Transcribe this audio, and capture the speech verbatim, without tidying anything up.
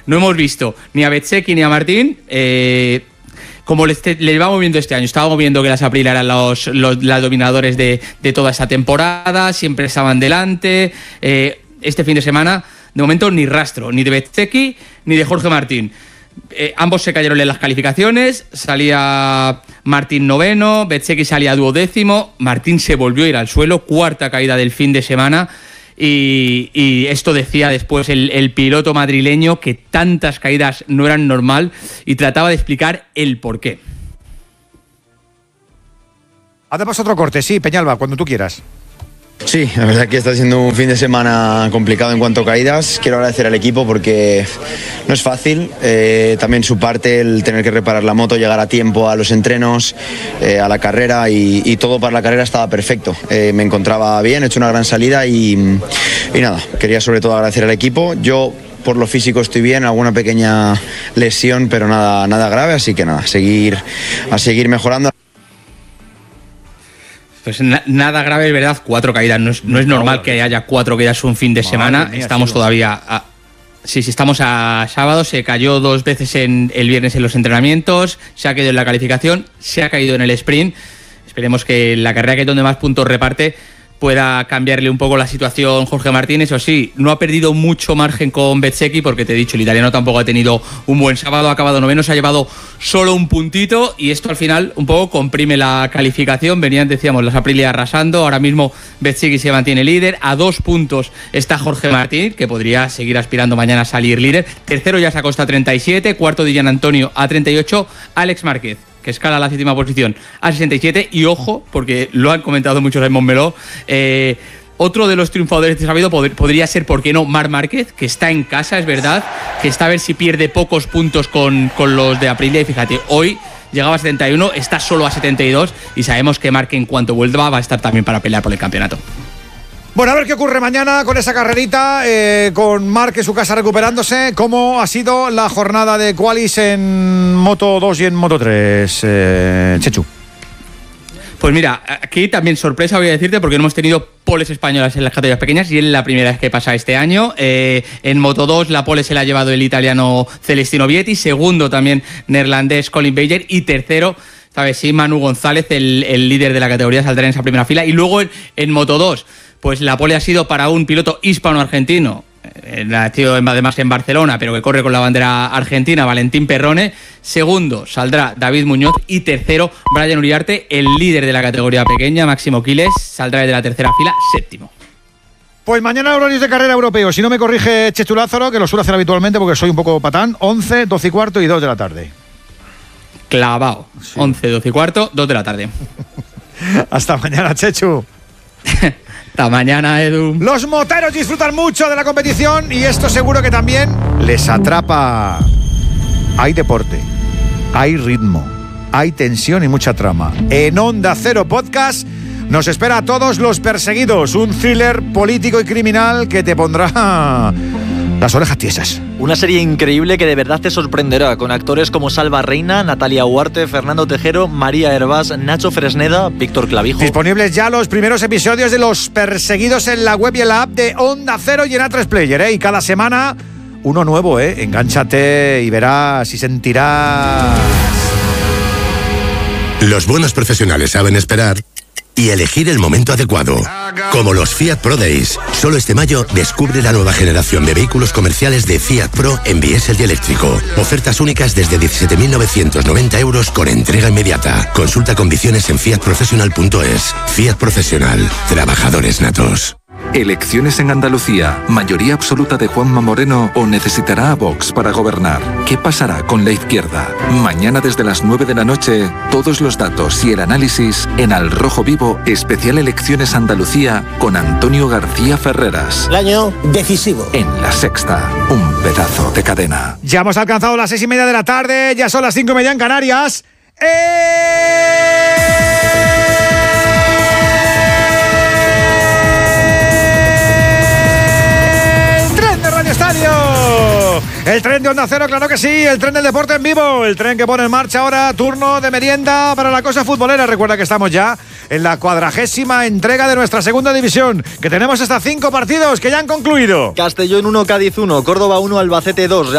no hemos visto ni a Bezzecchi ni a Martín eh, como les, les llevamos viendo este año. Estábamos viendo que las Aprilia eran los, los, los dominadores de, de toda esta temporada, siempre estaban delante. Eh, este fin de semana, de momento, ni rastro, ni de Bezzecchi ni de Jorge Martín. Eh, ambos se cayeron en las calificaciones, salía Martín noveno, Bezzecchi salía duodécimo, Martín se volvió a ir al suelo, cuarta caída del fin de semana. Y, y esto decía después el, el piloto madrileño, que tantas caídas no eran normal, y trataba de explicar el porqué. Hacemos otro corte, sí, Peñalba, cuando tú quieras. Sí, la verdad que está siendo un fin de semana complicado en cuanto a caídas. Quiero agradecer al equipo porque no es fácil. Eh, también su parte, el tener que reparar la moto, llegar a tiempo a los entrenos, eh, a la carrera y, y todo para la carrera estaba perfecto. Eh, me encontraba bien, he hecho una gran salida y, y nada, quería sobre todo agradecer al equipo. Yo por lo físico estoy bien, alguna pequeña lesión, pero nada, nada grave, así que nada, seguir, a seguir mejorando. Pues na- nada grave, es verdad, cuatro caídas. No es, no es normal que haya cuatro caídas un fin de semana. Mía, estamos chico. todavía a... Sí, sí, estamos a sábado. Se cayó dos veces en el viernes en los entrenamientos, se ha caído en la calificación, se ha caído en el sprint. Esperemos que la carrera, que es donde más puntos reparte, pueda cambiarle un poco la situación Jorge Martín. Eso sí, no ha perdido mucho margen con Bezzecchi, porque te he dicho, el italiano tampoco ha tenido un buen sábado, ha acabado noveno, se ha llevado solo un puntito, y esto al final un poco comprime la calificación. Venían, decíamos, las Aprilia arrasando, ahora mismo Bezzecchi se mantiene líder, a dos puntos está Jorge Martín, que podría seguir aspirando mañana a salir líder. Tercero ya se acosta a treinta y siete, cuarto Di Gianantonio a treinta y ocho, Alex Márquez, que escala la séptima posición, a sesenta y siete, y ojo, porque lo han comentado muchos en Montmeló, eh, otro de los triunfadores de sábado pod- podría ser, ¿por qué no?, Marc Márquez, que está en casa, es verdad, que está a ver si pierde pocos puntos con, con los de Aprilia, y fíjate, hoy llegaba a setenta y uno, está solo a setenta y dos, y sabemos que Marc, en cuanto vuelva, va a estar también para pelear por el campeonato. Bueno, a ver qué ocurre mañana con esa carrerita, eh, con Marc en su casa recuperándose. ¿Cómo ha sido la jornada de qualis en Moto dos y en Moto tres, eh, Chechu? Pues mira, aquí también sorpresa, voy a decirte, porque no hemos tenido poles españolas en las categorías pequeñas, y es la primera vez que pasa este año. Eh, en Moto dos la pole se la ha llevado el italiano Celestino Vietti, segundo también neerlandés Colin Bayer, y tercero, sabes, sí, Manu González, el, el líder de la categoría, saldrá en esa primera fila. Y luego en, en Moto dos, pues la pole ha sido para un piloto hispano-argentino, eh, nacido además en Barcelona, pero que corre con la bandera argentina, Valentín Perrone. Segundo saldrá David Muñoz, y tercero Brian Uriarte, el líder de la categoría pequeña, Máximo Quiles, saldrá desde la tercera fila, séptimo. Pues mañana horarios de carrera europeo, si no me corrige Chechu Lázaro, que lo suele hacer habitualmente porque soy un poco patán, once, doce y cuarto y dos de la tarde. Clavado, sí. once, doce y cuarto, dos de la tarde. Hasta mañana, Chechu. Hasta mañana, Edu. Los moteros disfrutan mucho de la competición, y esto seguro que también les atrapa. Hay deporte, hay ritmo, hay tensión y mucha trama. En Onda Cero Podcast nos espera a todos los perseguidos, un thriller político y criminal que te pondrá las orejas tiesas. Una serie increíble que de verdad te sorprenderá, con actores como Salva Reina, Natalia Huarte, Fernando Tejero, María Hervás, Nacho Fresneda, Víctor Clavijo. Disponibles ya los primeros episodios de Los Perseguidos en la web y en la app de Onda Cero y en A tres Player, ¿eh? Y cada semana uno nuevo, ¿eh? Engánchate y verás y sentirás. Los buenos profesionales saben esperar y elegir el momento adecuado. Como los Fiat Pro Days. Solo este mayo descubre la nueva generación de vehículos comerciales de Fiat Pro en diésel y eléctrico. Ofertas únicas desde diecisiete mil novecientos noventa euros con entrega inmediata. Consulta condiciones en fiat professional punto es. Fiat Profesional. Trabajadores natos. Elecciones en Andalucía, mayoría absoluta de Juanma Moreno o necesitará a Vox para gobernar. ¿Qué pasará con la izquierda? Mañana desde las nueve de la noche, todos los datos y el análisis en Al Rojo Vivo, especial Elecciones Andalucía con Antonio García Ferreras. El año decisivo. En La Sexta, un pedazo de cadena. Ya hemos alcanzado las seis y media de la tarde, ya son las cinco y media en Canarias. ¡Eh! Estadio. El tren de Onda Cero, claro que sí, el tren del deporte en vivo, el tren que pone en marcha ahora turno de merienda para la cosa futbolera. Recuerda que estamos ya en la cuadragésima entrega de nuestra segunda división, que tenemos hasta cinco partidos que ya han concluido. Castellón uno, Cádiz uno, Córdoba uno, Albacete dos.